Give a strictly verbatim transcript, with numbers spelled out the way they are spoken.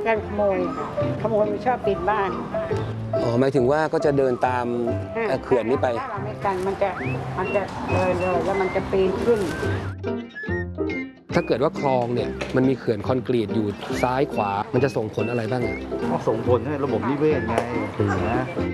การขโมยค่ะขโมยมันชอบปีนบ้านอ๋อหมายถึงว่าก็จะเดินตามเขื่อนนี้ไปถ้าเราไม่กันมันจะมันจะเลยเลยแล้วมันจะปีนขึ้นถ้าเกิดว่าคลองเนี่ยมันมีเขื่อนคอนกรีตอยู่ซ้ายขวามันจะส่งผลอะไรบ้างอ่ะก็ส่งผลให้ระบบนิเวศไงนะ